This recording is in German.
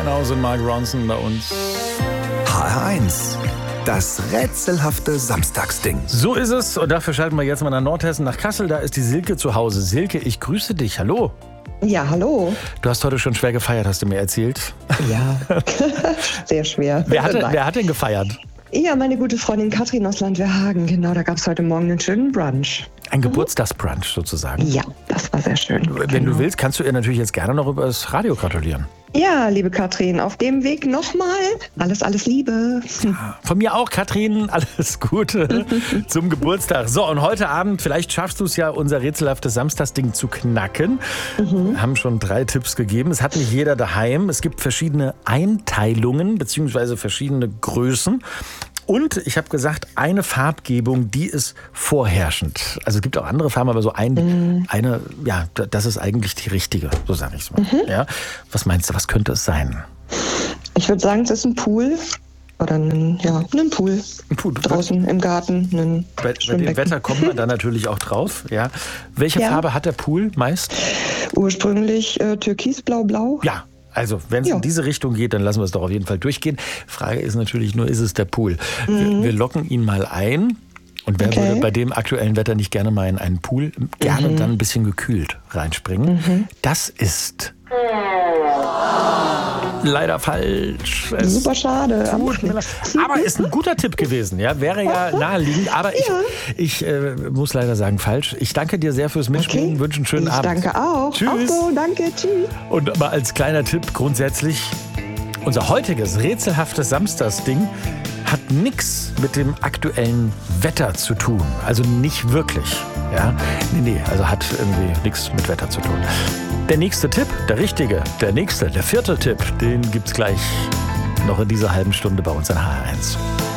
Winehouse und Mark Ronson bei uns. HR1, das rätselhafte Samstagsding. So ist es und dafür schalten wir jetzt mal nach Nordhessen, nach Kassel. Da ist die Silke zu Hause. Silke, ich grüße dich. Hallo. Ja, hallo. Du hast heute schon schwer gefeiert, hast du mir erzählt. Ja, sehr schwer. Wer hat denn gefeiert? Ja, meine gute Freundin Katrin aus Landwehrhagen. Genau, da gab es heute Morgen einen schönen Brunch. Ein Geburtstagsbrunch sozusagen. Ja, das war sehr schön. Wenn du willst, kannst du ihr natürlich jetzt gerne noch über das Radio gratulieren. Ja, liebe Katrin, auf dem Weg nochmal alles Liebe. Von mir auch, Katrin, alles Gute zum Geburtstag. So, und heute Abend, vielleicht schaffst du es ja, unser rätselhaftes Samstagsding zu knacken. Wir haben schon 3 Tipps gegeben. Es hat nicht jeder daheim. Es gibt verschiedene Einteilungen bzw. verschiedene Größen. Und ich habe gesagt, eine Farbgebung, die ist vorherrschend. Also es gibt auch andere Farben, aber so eine, ja, das ist eigentlich die richtige, so sage ich es mal. Ja? Was meinst du, was könnte es sein? Ich würde sagen, es ist ein Pool. Oder ein Pool. Ein Pool. Draußen im Garten. Bei dem Wetter kommt man da natürlich auch drauf. Ja. Welche Farbe hat der Pool meist? Ursprünglich türkisblau-blau. Ja. Also, wenn es in diese Richtung geht, dann lassen wir es doch auf jeden Fall durchgehen. Frage ist natürlich nur, ist es der Pool? Wir locken ihn mal ein. Und wer würde bei dem aktuellen Wetter nicht gerne mal in einen Pool, gerne dann ein bisschen gekühlt reinspringen? Das ist leider falsch. Super schade. Aber ist ein guter Tipp gewesen. Ja, wäre ja naheliegend. Aber ich muss leider sagen, falsch. Ich danke dir sehr fürs Mitspielen. Wünsche einen schönen Abend. Danke auch. Tschüss. Auch so, danke. Tschüss. Und mal als kleiner Tipp grundsätzlich, unser heutiges rätselhaftes Samstagsding hat nichts mit dem aktuellen Wetter zu tun. Also nicht wirklich. Ja? Nee, also hat irgendwie nichts mit Wetter zu tun. Der nächste Tipp, der richtige, der 4. Tipp, den gibt's gleich noch in dieser halben Stunde bei uns in HR1.